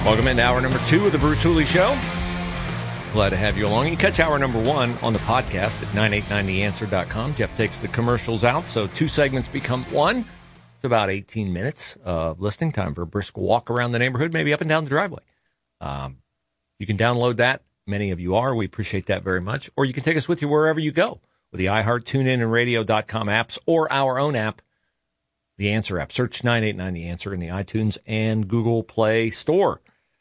Welcome into hour number 2 of the Bruce Hooley Show. Glad to have you along. You can catch hour number 1 on the podcast at 989theanswer.com. Jeff takes the commercials out, so 2 segments become 1. It's about 18 minutes of listening time for a brisk walk around the neighborhood, maybe up and down the driveway. You can download that. Many of you are. We appreciate that very much. Or you can take us with you wherever you go with the iHeart, TuneIn, and Radio.com apps or our own app, the Answer app. Search 989 The Answer in the iTunes and Google Play Store.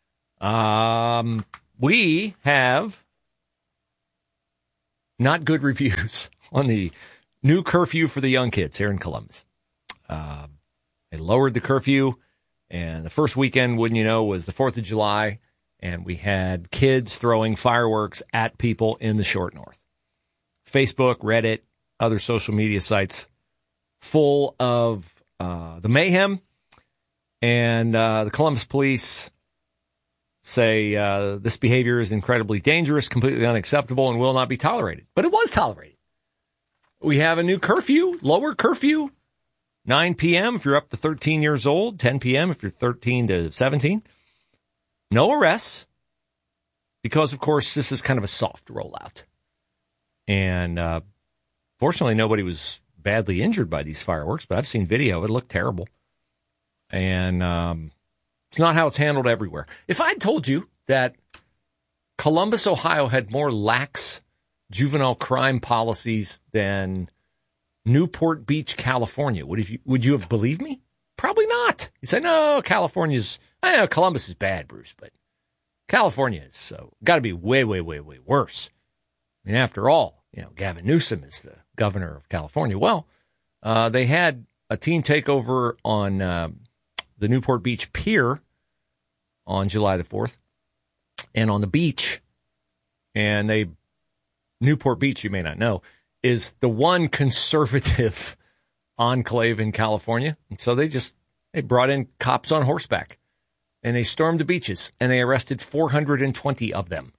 We have not good reviews on the new curfew for the young kids here in Columbus. They lowered the curfew, and the first weekend, wouldn't you know, was the 4th of July, and we had kids throwing fireworks at people in the short north. Facebook, Reddit, other social media sites full of the mayhem, and the Columbus police say this behavior is incredibly dangerous, completely unacceptable, and will not be tolerated. But it was tolerated. We have a new curfew, lower curfew, 9 p.m. if you're up to 13 years old, 10 p.m. if you're 13 to 17. No arrests, because, of course, this is kind of a soft rollout. And fortunately, nobody was badly injured by these fireworks, but I've seen video of it. It looked terrible. And it's not how it's handled everywhere. If I told you that Columbus, Ohio had more lax juvenile crime policies than Newport Beach, California, would you have believed me? Probably not. You say, no, Columbus is bad, Bruce, but California is got to be way, way, way, way worse. I mean, after all, Gavin Newsom is the governor of California. Well, they had a teen takeover on the Newport Beach Pier on July the 4th, and on the beach, and Newport Beach, you may not know, is the one conservative enclave in California. And so they brought in cops on horseback, and they stormed the beaches, and they arrested 420 of them.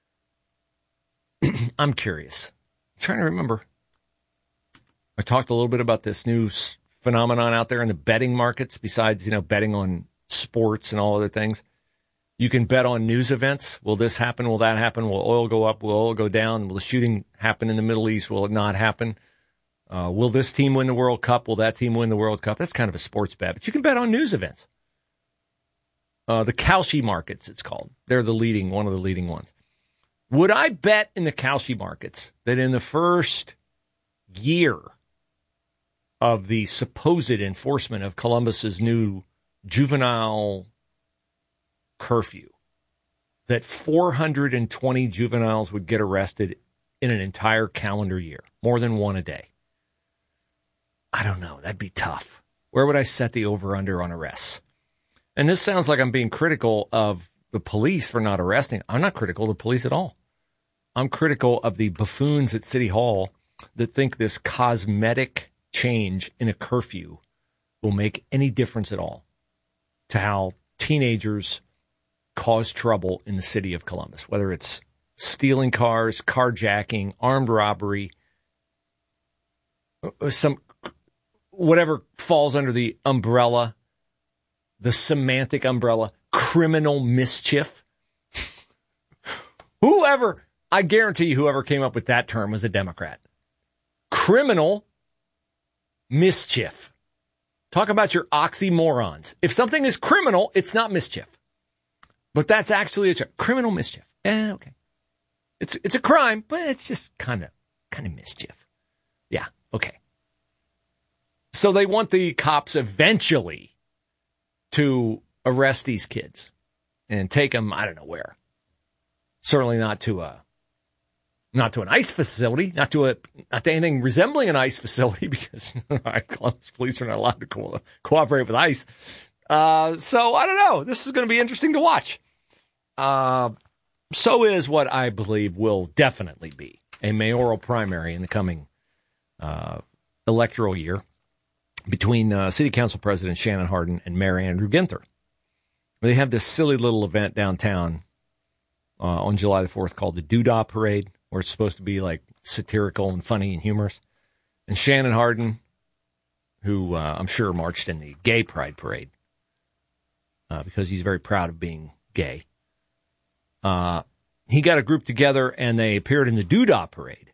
I'm curious. I'm trying to remember. I talked a little bit about this new phenomenon out there in the betting markets, besides, betting on sports and all other things. You can bet on news events. Will this happen? Will that happen? Will oil go up? Will oil go down? Will the shooting happen in the Middle East? Will it not happen? Will this team win the World Cup? Will that team win the World Cup? That's kind of a sports bet, but you can bet on news events. The Kalshi markets, it's called. They're one of the leading ones. Would I bet in the Kalshi markets that in the first year of the supposed enforcement of Columbus's new juvenile curfew, that 420 juveniles would get arrested in an entire calendar year, more than one a day? I don't know. That'd be tough. Where would I set the over-under on arrests? And this sounds like I'm being critical of the police for not arresting. I'm not critical of the police at all. I'm critical of the buffoons at City Hall that think this cosmetic change in a curfew will make any difference at all to how teenagers cause trouble in the city of Columbus, whether it's stealing cars, carjacking, armed robbery, whatever falls under the umbrella, the semantic umbrella, criminal mischief. I guarantee you whoever came up with that term was a Democrat. Criminal mischief. Talk about your oxymorons. If something is criminal, it's not mischief. But that's actually a criminal mischief. Okay. It's a crime, but it's just kind of mischief. Yeah, okay. So they want the cops eventually to arrest these kids and take them, I don't know where. Certainly not to an ICE facility, not to anything resembling an ICE facility, because Columbus police are not allowed to cooperate with ICE. So I don't know. This is going to be interesting to watch. So is what I believe will definitely be a mayoral primary in the coming electoral year between City Council President Shannon Hardin and Mayor Andrew Ginther. They have this silly little event downtown on July the 4th called the Doodah Parade, where it's supposed to be like satirical and funny and humorous. And Shannon Hardin, who I'm sure marched in the Gay Pride Parade because he's very proud of being gay. He got a group together and they appeared in the Doodah Parade.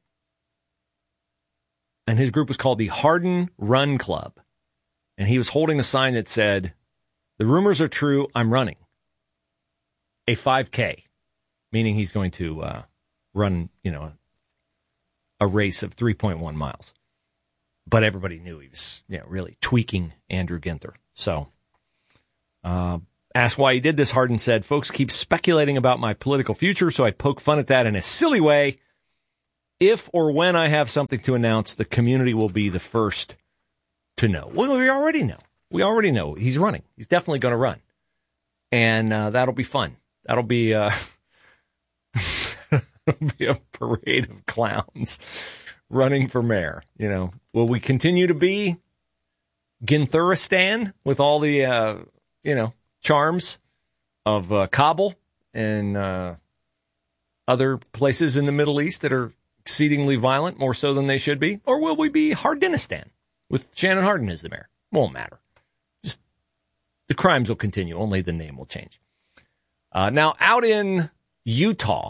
And his group was called the Hardin Run Club. And he was holding a sign that said, "The rumors are true, I'm running a 5K," meaning he's going to run, a race of 3.1 miles. But everybody knew he was really tweaking Andrew Ginther. So, asked why he did this, Hardin said, "Folks keep speculating about my political future, so I poke fun at that in a silly way. If or when I have something to announce, the community will be the first to know." Well, we already know. We already know he's running. He's definitely going to run. And that'll be fun. That'll be, it'll be a parade of clowns running for mayor. Will we continue to be Gintheristan with all the, charms of Kabul and other places in the Middle East that are exceedingly violent, more so than they should be? Or will we be Hardinistan with Shannon Hardin as the mayor? Won't matter. Just the crimes will continue. Only the name will change. Now, out in Utah,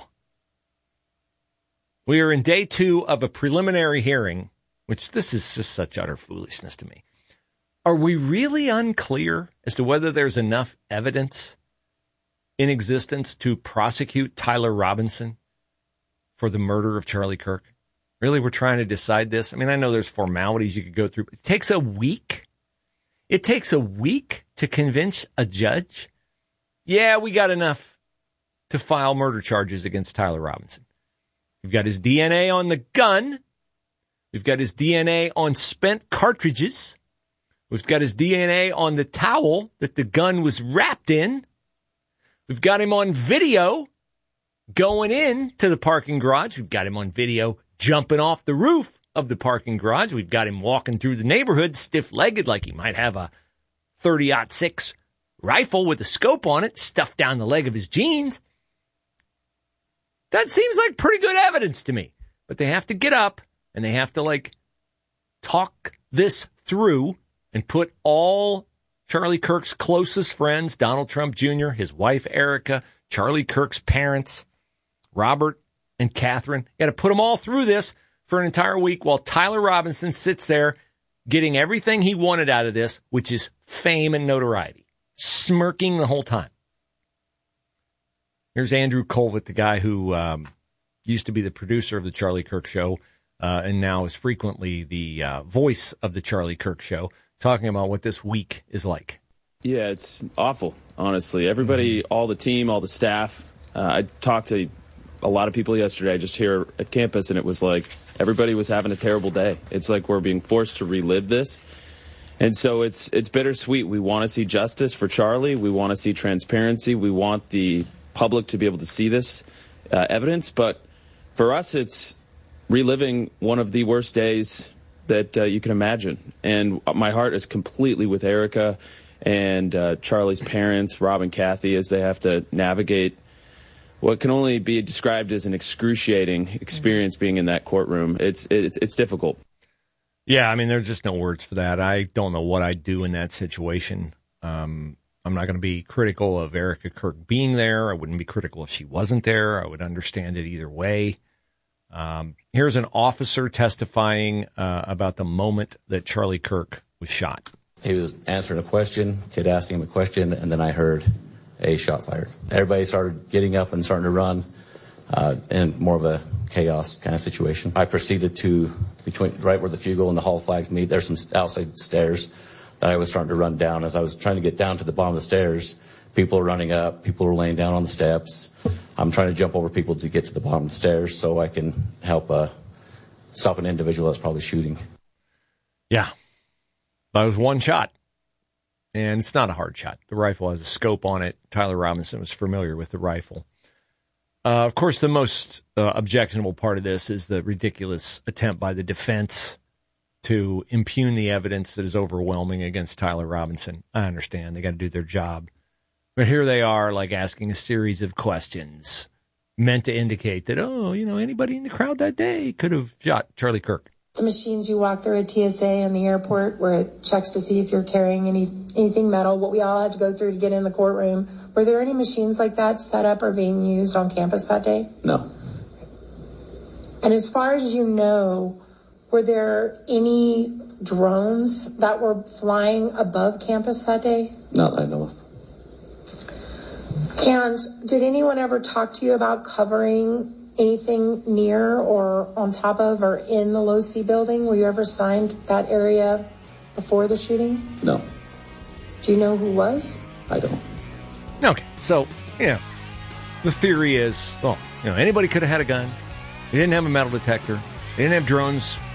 we are in day 2 of a preliminary hearing, which this is just such utter foolishness to me. Are we really unclear as to whether there's enough evidence in existence to prosecute Tyler Robinson for the murder of Charlie Kirk? Really, we're trying to decide this? I mean, I know there's formalities you could go through, but it takes a week. It takes a week to convince a judge. Yeah, we got enough to file murder charges against Tyler Robinson. We've got his DNA on the gun. We've got his DNA on spent cartridges. We've got his DNA on the towel that the gun was wrapped in. We've got him on video going in to the parking garage. We've got him on video jumping off the roof of the parking garage. We've got him walking through the neighborhood stiff-legged like he might have a 30-06 rifle with a scope on it stuffed down the leg of his jeans. That seems like pretty good evidence to me. But they have to get up and they have to, talk this through and put all Charlie Kirk's closest friends, Donald Trump Jr., his wife Erica, Charlie Kirk's parents, Robert and Catherine. You got to put them all through this for an entire week while Tyler Robinson sits there getting everything he wanted out of this, which is fame and notoriety, smirking the whole time. Here's Andrew Colvett, the guy who used to be the producer of the Charlie Kirk Show and now is frequently the voice of the Charlie Kirk Show, talking about what this week is like. Yeah, it's awful, honestly. Everybody, all the team, all the staff. I talked to a lot of people yesterday just here at campus, and it was like everybody was having a terrible day. It's like we're being forced to relive this. And so it's bittersweet. We want to see justice for Charlie. We want to see transparency. We want the public to be able to see this evidence. But for us, it's reliving one of the worst days that you can imagine. And my heart is completely with Erica and Charlie's parents, Rob and Kathy, as they have to navigate what can only be described as an excruciating experience being in that courtroom. It's difficult. Yeah, I mean, there's just no words for that. I don't know what I'd do in that situation. I'm not going to be critical of Erica Kirk being there. I wouldn't be critical if she wasn't there. I would understand it either way. Here's an officer testifying about the moment that Charlie Kirk was shot. He was answering a question, kid asking him a question, and then I heard a shot fired. Everybody started getting up and starting to run in more of a chaos kind of situation. I proceeded to, right where the Fugle and the hall flags meet, there's some outside stairs that I was starting to run down. As I was trying to get down to the bottom of the stairs, people are running up, people are laying down on the steps. I'm trying to jump over people to get to the bottom of the stairs so I can help stop an individual that's probably shooting. Yeah. That was one shot. And it's not a hard shot. The rifle has a scope on it. Tyler Robinson was familiar with the rifle. Of course, the most objectionable part of this is the ridiculous attempt by the defense to impugn the evidence that is overwhelming against Tyler Robinson. I understand. They got to do their job. But here they are, asking a series of questions meant to indicate that, anybody in the crowd that day could have shot Charlie Kirk. the machines you walk through at TSA in the airport where it checks to see if you're carrying anything metal, what we all had to go through to get in the courtroom. Were there any machines like that set up or being used on campus that day? No. And as far as you know, were there any drones that were flying above campus that day? Not that I know of. And did anyone ever talk to you about covering anything near or on top of or in the Low C building? Were you ever assigned that area before the shooting? No. Do you know who was? I don't. Okay, so, the theory is, anybody could have had a gun. They didn't have a metal detector. They didn't have drones